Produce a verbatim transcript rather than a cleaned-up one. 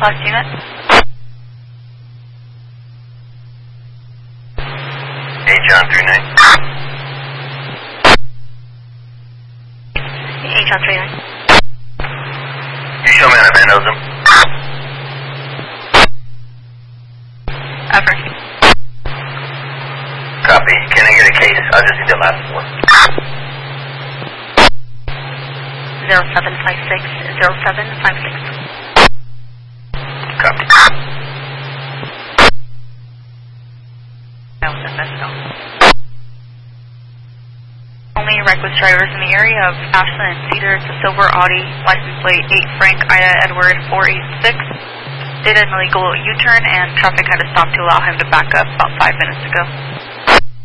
Last unit. Hey, John three nine. Hey, John three nine. You show me on a vandalism. Over. Copy. Can I get a case? I'll just need the last four. Zero seven five six zero seven five six. Copy. No, that's no. Only reckless drivers in the area of Ashland and Cedar. It's a silver Audi, license plate eight Frank Ida Edward four eight six. Did an illegal U-turn and traffic had to stop to allow him to back up about five minutes ago.